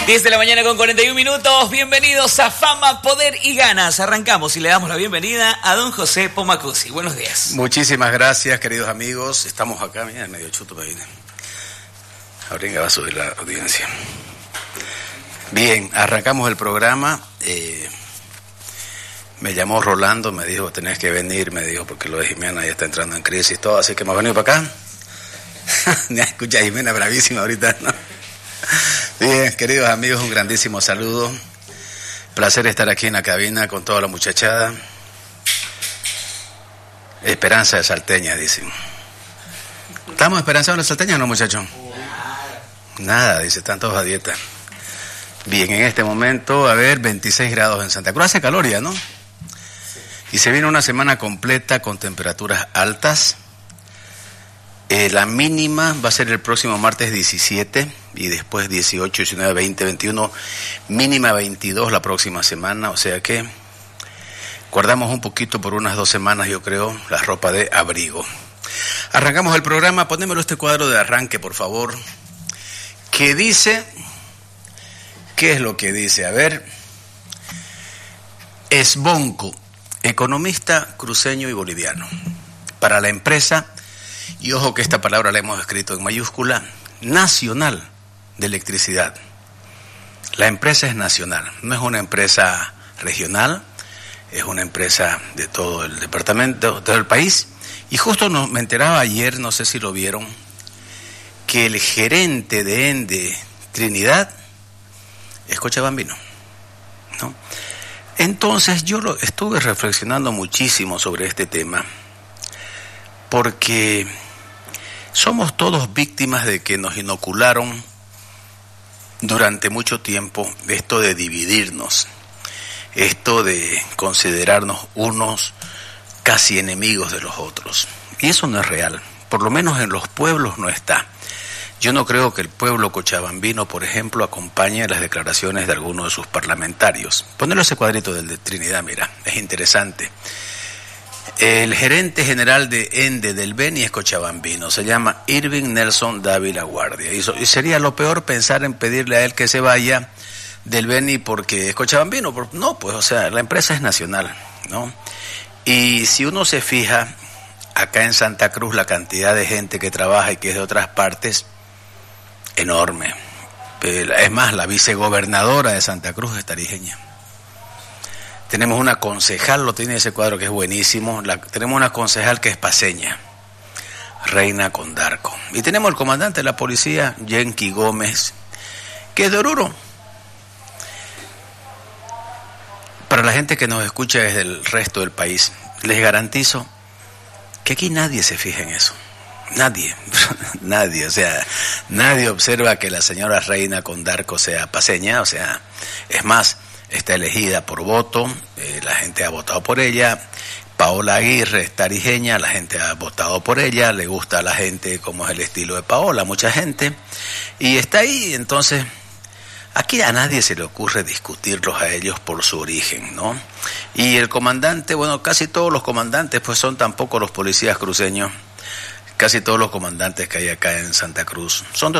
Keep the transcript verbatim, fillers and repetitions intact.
diez de la mañana con cuarenta y un minutos. Bienvenidos a Fama, Poder y Ganas. Arrancamos y le damos la bienvenida a don José Pomacuzzi. Buenos días. Muchísimas gracias, queridos amigos. Estamos acá, mira, medio chuto para ir. Ahorita va a subir la audiencia. Bien, arrancamos el programa. Eh, me llamó Rolando, me dijo, tenés que venir, me dijo, porque lo de Jimena ya está entrando en crisis y todo, así que hemos venido para acá. Ya escucha a Jimena bravísima ahorita, ¿no? Bien, queridos amigos, un grandísimo saludo. Placer estar aquí en la cabina con toda la muchachada. Esperanza de salteña, dicen. ¿Estamos esperanzados en la salteña o no, muchachos? Nada, dice, están todos a dieta. Bien, en este momento, a ver, veintiséis grados en Santa Cruz. Hace calor ya, ¿no? Y se viene una semana completa con temperaturas altas. Eh, la mínima va a ser el próximo martes diecisiete y después dieciocho, diecinueve, veinte, veintiuno, mínima veintidós la próxima semana, o sea que guardamos un poquito por unas dos semanas, yo creo, la ropa de abrigo. Arrancamos el programa, ponémelo este cuadro de arranque, por favor, que dice, ¿qué es lo que dice? A ver, Esbonco, economista cruceño y boliviano, para la empresa. Y ojo que esta palabra la hemos escrito en mayúscula, Nacional de Electricidad. La empresa es nacional, no es una empresa regional, es una empresa de todo el departamento, de todo el país. Y justo no, me enteraba ayer, no sé si lo vieron, que el gerente de ENDE Trinidad es cochabambino, ¿no? Entonces yo lo, estuve reflexionando muchísimo sobre este tema, porque somos todos víctimas de que nos inocularon durante mucho tiempo esto de dividirnos, esto de considerarnos unos casi enemigos de los otros. Y eso no es real, por lo menos en los pueblos no está. Yo no creo que el pueblo cochabambino, por ejemplo, acompañe las declaraciones de algunos de sus parlamentarios. Ponelo ese cuadrito del de Trinidad, mira, es interesante. El gerente general de ENDE del Beni es cochabambino, se llama Irving Nelson Dávila Guardia. Y, so, y sería lo peor pensar en pedirle a él que se vaya del Beni porque es cochabambino. No, pues, o sea, la empresa es nacional, ¿no? Y si uno se fija, acá en Santa Cruz, la cantidad de gente que trabaja y que es de otras partes, enorme. Es más, la vicegobernadora de Santa Cruz es tarijeña. Tenemos una concejal, lo tiene ese cuadro que es buenísimo, la, tenemos una concejal que es paceña, Reina Condarco. Y tenemos el comandante de la policía, Yenki Gómez, que es de Oruro. Para la gente que nos escucha desde el resto del país, les garantizo que aquí nadie se fija en eso. Nadie, nadie, o sea, nadie observa que la señora Reina Condarco sea paceña, o sea, es más, está elegida por voto, eh, la gente ha votado por ella. Paola Aguirre es tarijeña, la gente ha votado por ella, le gusta a la gente como es el estilo de Paola, mucha gente, y está ahí. Entonces, aquí a nadie se le ocurre discutirlos a ellos por su origen, ¿no? Y el comandante, bueno, casi todos los comandantes, pues son tampoco los policías cruceños, casi todos los comandantes que hay acá en Santa Cruz son de